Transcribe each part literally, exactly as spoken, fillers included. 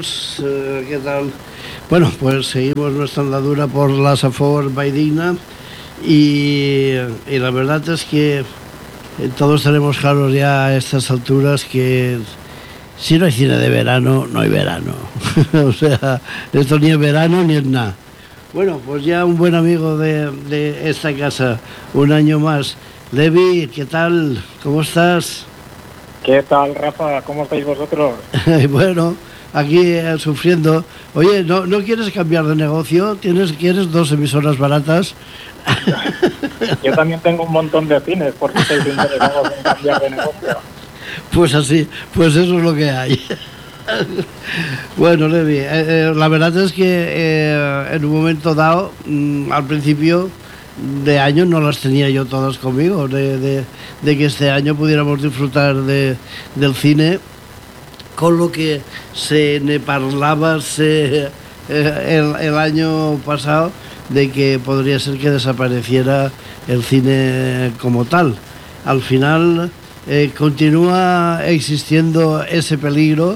Eh, ¿Qué tal? Bueno, pues seguimos nuestra andadura por la Safor Valldigna y, y la verdad es que eh, todos tenemos claros ya a estas alturas que si no hay cine de verano, no hay verano. O sea, esto ni es verano ni es nada. Bueno, pues ya un buen amigo de, de esta casa, un año más. Levi, ¿qué tal? ¿Cómo estás? ¿Qué tal, Rafa? ¿Cómo estáis vosotros? Bueno, aquí eh, sufriendo. Oye, ¿no, ¿no quieres cambiar de negocio? ¿Tienes, ¿Quieres dos emisoras baratas? Yo también tengo un montón de cines, por si estáis interesados en cambiar de negocio. Pues así, pues eso es lo que hay. Bueno, Levi, eh, eh, la verdad es que eh, en un momento dado, mmm, al principio de año no las tenía yo todas conmigo, de, de, de que este año pudiéramos disfrutar de, del cine, con lo que se ne parlaba se, eh, el, el año pasado de que podría ser que desapareciera el cine como tal. Al final, eh, ¿continúa existiendo ese peligro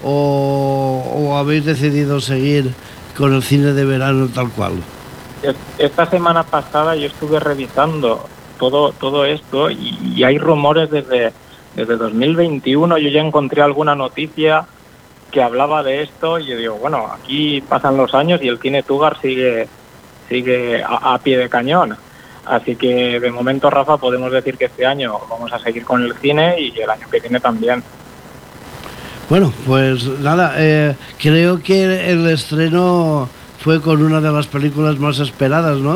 o, o habéis decidido seguir con el cine de verano tal cual? Esta semana pasada yo estuve revisando todo todo esto y, y hay rumores desde, desde dos mil veintiuno. Yo ya encontré alguna noticia que hablaba de esto y yo digo, bueno, aquí pasan los años y el cine Tugar sigue, sigue a, a pie de cañón. Así que de momento, Rafa, podemos decir que este año vamos a seguir con el cine y el año que viene también. Bueno, pues nada, eh, creo que el estreno fue con una de las películas más esperadas, ¿no?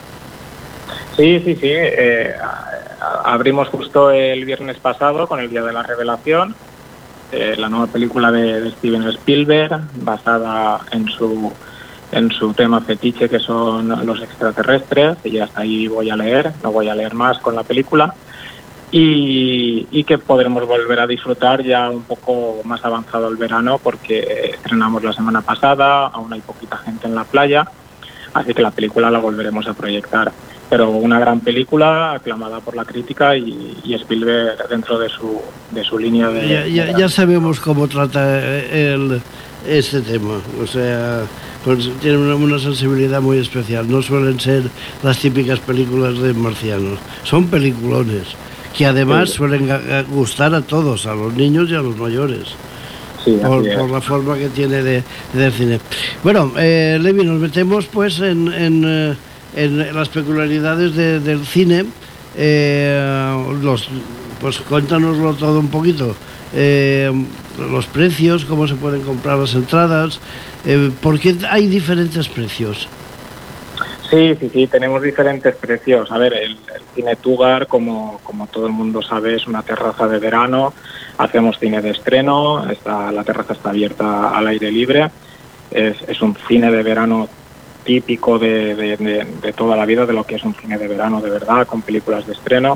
Sí, sí, sí. Eh, abrimos justo el viernes pasado con el Día de la Revelación, eh, la nueva película de, de Steven Spielberg, basada en su en su tema fetiche, que son los extraterrestres, y hasta ahí voy a leer, no voy a leer más con la película, y, y que podremos volver a disfrutar ya un poco más avanzado el verano, porque estrenamos la semana pasada, aún hay poquita gente en la playa, así que la película la volveremos a proyectar. Pero una gran película, aclamada por la crítica, y, y Spielberg dentro de su de su línea de... Ya, ya, ya sabemos cómo trata el, este tema, o sea, pues tiene una, una sensibilidad muy especial, no suelen ser las típicas películas de marcianos, son peliculones, que además sí suelen gustar a todos, a los niños y a los mayores. Sí, por, por la forma que tiene de, de cine. Bueno, eh, Levi, nos metemos pues en, en, en las peculiaridades de, del cine. Eh, los, pues cuéntanoslo todo un poquito. Eh, los precios, cómo se pueden comprar las entradas, eh, ¿por qué hay diferentes precios? Sí, sí, sí, tenemos diferentes precios. A ver, el, el cine Tugar, como, como todo el mundo sabe, es una terraza de verano. Hacemos cine de estreno, está, la terraza está abierta al aire libre. Es, es un cine de verano típico de, de, de, de toda la vida, de lo que es un cine de verano de verdad, con películas de estreno.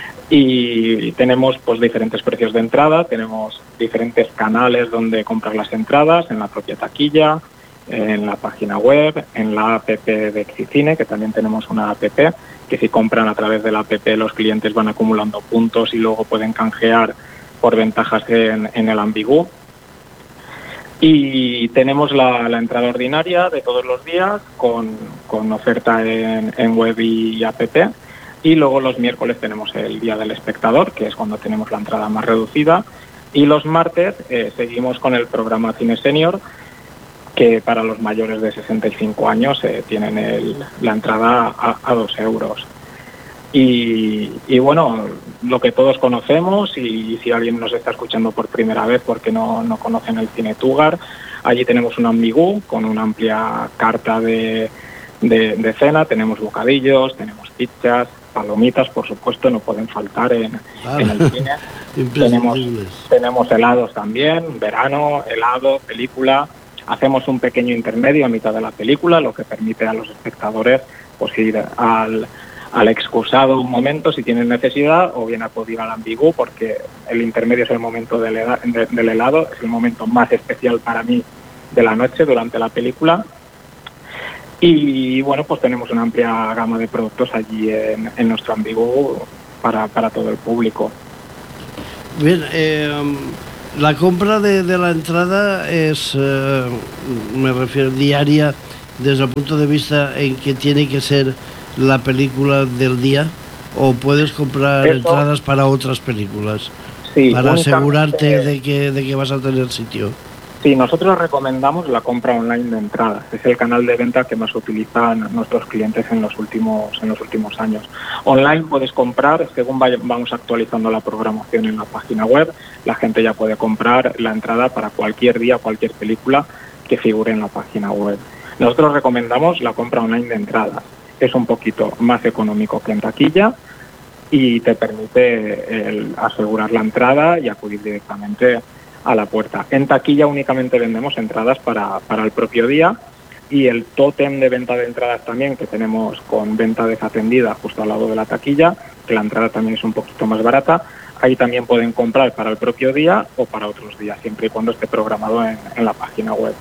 Y tenemos pues diferentes precios de entrada, tenemos diferentes canales donde comprar las entradas, en la propia taquilla, en la página web, en la app de Xicine, que también tenemos una app, que si compran a través de la app los clientes van acumulando puntos y luego pueden canjear por ventajas en, en el Ambigu. Y tenemos la, la entrada ordinaria de todos los días con, con oferta en, en web y app. Y luego los miércoles tenemos el Día del Espectador, que es cuando tenemos la entrada más reducida. Y los martes eh, seguimos con el programa Cine Senior, que para los mayores de sesenta y cinco años eh, tienen el, la entrada a, a dos euros. Y, y bueno, lo que todos conocemos, y si alguien nos está escuchando por primera vez porque no, no conocen el cine Tugar, allí tenemos un Ambigu con una amplia carta de, de, de cena, tenemos bocadillos, tenemos pizzas, palomitas, por supuesto, no pueden faltar en, ah, en el cine. tenemos, tenemos helados también, verano, helado, película. Hacemos un pequeño intermedio a mitad de la película, lo que permite a los espectadores pues ir al, al excusado un momento si tienen necesidad, o bien acudir al Ambigu, porque el intermedio es el momento del, de, del helado, es el momento más especial para mí de la noche durante la película. Y bueno, pues tenemos una amplia gama de productos allí en, en nuestro Ambigu para, para todo el público. Bien, eh, La compra de, de la entrada es, eh, me refiero, diaria desde el punto de vista en que tiene que ser la película del día, o puedes comprar Eso, entradas para otras películas, sí, para asegurarte de que, de que vas a tener sitio. Sí, nosotros recomendamos la compra online de entradas. Es el canal de venta que más utilizan nuestros clientes en los últimos en los últimos años. Online puedes comprar, según vaya, vamos actualizando la programación en la página web, la gente ya puede comprar la entrada para cualquier día, cualquier película que figure en la página web. Nosotros recomendamos la compra online de entradas. Es un poquito más económico que en taquilla y te permite el asegurar la entrada y acudir directamente a la puerta. En taquilla únicamente vendemos entradas para, para el propio día, y el tótem de venta de entradas también que tenemos con venta desatendida justo al lado de la taquilla, que la entrada también es un poquito más barata. Ahí también pueden comprar para el propio día o para otros días, siempre y cuando esté programado en, en la página web.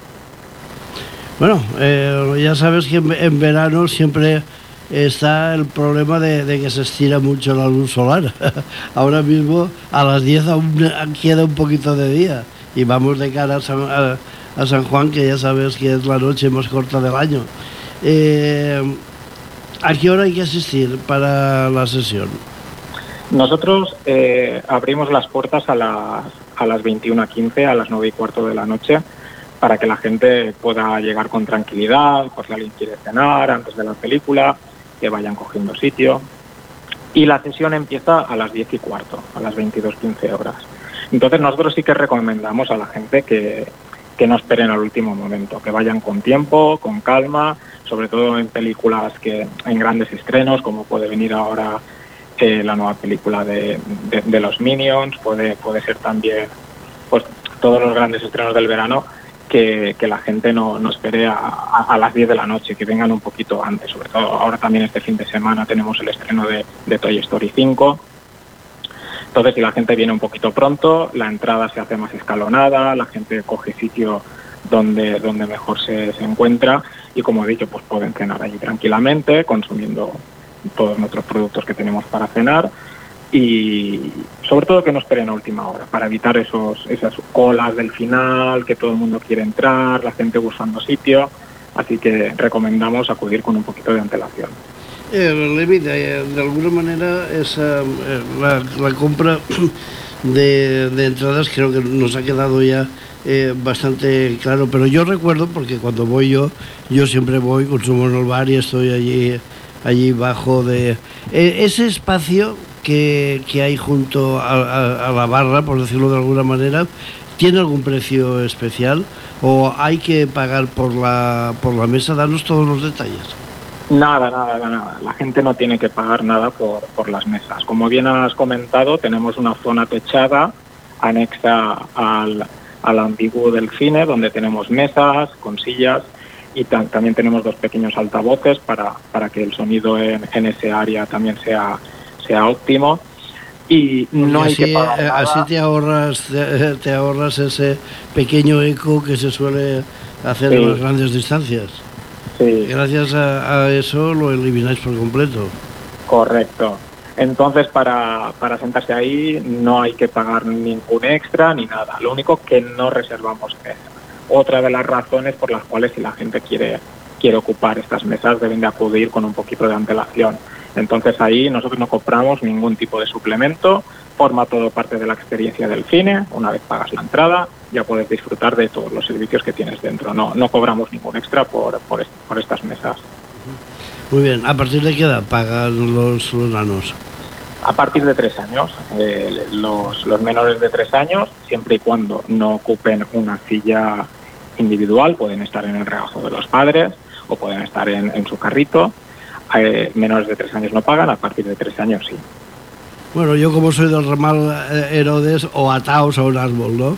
Bueno, eh, ya sabes que en, en verano siempre está el problema de, de que se estira mucho la luz solar. Ahora mismo a las diez aún queda un poquito de día y vamos de cara a San, a, a San Juan, que ya sabes que es la noche más corta del año. Eh, ¿A qué hora hay que asistir para la sesión? Nosotros eh, abrimos las puertas a las, a las veintiuna quince, a las nueve y cuarto de la noche, para que la gente pueda llegar con tranquilidad, pues si alguien quiere cenar antes de la película, que vayan cogiendo sitio. Y la sesión empieza a las diez y cuarto, a las veintidós quince horas. Entonces nosotros sí que recomendamos a la gente que, que no esperen al último momento, que vayan con tiempo, con calma, sobre todo en películas que en grandes estrenos, como puede venir ahora eh, la nueva película de, de, de los Minions, puede, puede ser también pues todos los grandes estrenos del verano. Que, que la gente no, no espere a, a, a las diez de la noche, que vengan un poquito antes. Sobre todo ahora también este fin de semana tenemos el estreno de, de Toy Story cinco. Entonces, si la gente viene un poquito pronto, la entrada se hace más escalonada, la gente coge sitio donde, donde mejor se, se encuentra, y como he dicho, pues pueden cenar allí tranquilamente, consumiendo todos nuestros productos que tenemos para cenar. Y sobre todo que no esperen a última hora, para evitar esos esas colas del final, que todo el mundo quiere entrar, la gente buscando sitio. Así que recomendamos acudir con un poquito de antelación. Eh, Levi, de, de alguna manera esa, eh, la, la compra de, de entradas creo que nos ha quedado ya eh, bastante claro, pero yo recuerdo, porque cuando voy yo, yo siempre voy, consumo en el bar y estoy allí, allí bajo de... Eh, ese espacio que, que hay junto a, a, a la barra, por decirlo de alguna manera, ¿tiene algún precio especial o hay que pagar por la, por la mesa? Danos todos los detalles. Nada, nada, nada. La gente no tiene que pagar nada por, por las mesas. Como bien has comentado, tenemos una zona techada anexa al, al ambiguo del cine, donde tenemos mesas con sillas, y tam- también tenemos dos pequeños altavoces para, para que el sonido en, en ese área también sea sea óptimo, y no hay así, que pagar nada. Así te ahorras te, te ahorras ese pequeño eco que se suele hacer, sí, en las grandes distancias. Sí. Gracias a, a eso lo elimináis por completo. Correcto. Entonces para, para sentarse ahí no hay que pagar ningún extra ni nada. Lo único que no reservamos mesa. Otra de las razones por las cuales, si la gente quiere, quiere ocupar estas mesas, deben de acudir con un poquito de antelación. Entonces ahí nosotros no compramos ningún tipo de suplemento, forma todo parte de la experiencia del cine. Una vez pagas la entrada ya puedes disfrutar de todos los servicios que tienes dentro. No, no cobramos ningún extra por, por, est- por estas mesas. Muy bien, ¿a partir de qué edad pagan los, los nanos? A partir de tres años, eh, los, los menores de tres años, siempre y cuando no ocupen una silla individual, pueden estar en el regazo de los padres o pueden estar en, en su carrito. Eh, menores de tres años no pagan, a partir de tres años sí. Bueno, yo como soy del ramal eh, Herodes, o ataos a un árbol, ¿no?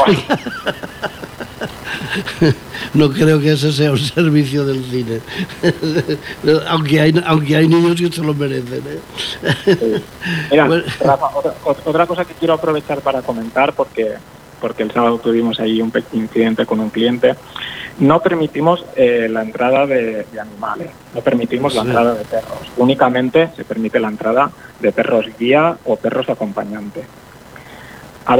No creo que ese sea un servicio del cine. aunque, hay, aunque hay niños que se lo merecen, ¿eh? Sí. Mira, bueno. Rafa, otra, otra cosa que quiero aprovechar para comentar, porque, porque el sábado tuvimos ahí un pequeño incidente con un cliente. No permitimos eh, la entrada de, de animales, no permitimos la sí. entrada de perros. Únicamente se permite la entrada de perros guía o perros acompañante. A ver,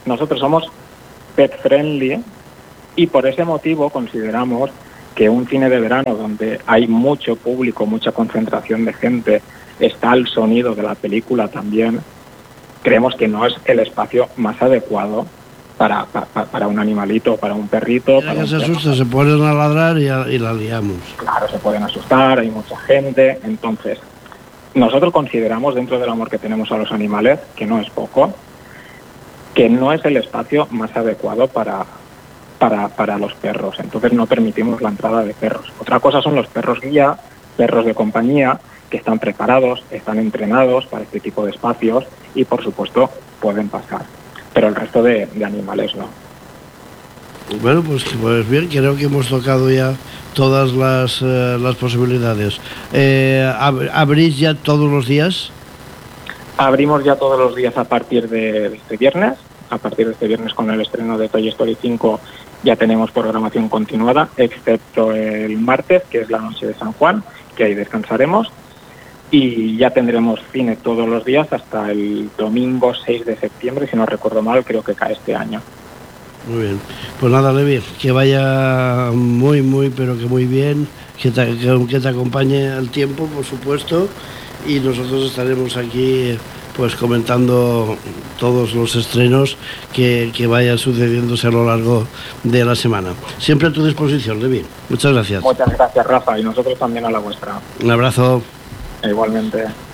nosotros somos pet friendly y por ese motivo consideramos que un cine de verano donde hay mucho público, mucha concentración de gente, está el sonido de la película también, creemos que no es el espacio más adecuado para, para, para un animalito, para un perrito. Mira para que un se perro. asusta, se ponen a ladrar y, a, y la liamos. Claro, se pueden asustar, hay mucha gente, entonces nosotros consideramos dentro del amor que tenemos a los animales, que no es poco, que no es el espacio más adecuado para, para, para los perros, entonces no permitimos la entrada de perros. Otra cosa son los perros guía, perros de compañía, que están preparados, están entrenados para este tipo de espacios y por supuesto pueden pasar, pero el resto de, de animales no. Bueno, pues, pues bien, creo que hemos tocado ya todas las, eh, las posibilidades. Eh, ab- ¿Abrís ya todos los días? Abrimos ya todos los días a partir de este viernes, a partir de este viernes con el estreno de Toy Story cinco ya tenemos programación continuada, excepto el martes, que es la noche de San Juan, que ahí descansaremos, y ya tendremos cine todos los días hasta el domingo seis de septiembre, si no recuerdo mal, creo que cae este año. Muy bien. Pues nada, Levi, que vaya muy, muy, pero que muy bien, que te, que, que te acompañe el tiempo, por supuesto, y nosotros estaremos aquí pues comentando todos los estrenos que, que vayan sucediéndose a lo largo de la semana. Siempre a tu disposición, Levi. Muchas gracias. Muchas gracias, Rafa, y nosotros también a la vuestra. Un abrazo. Igualmente.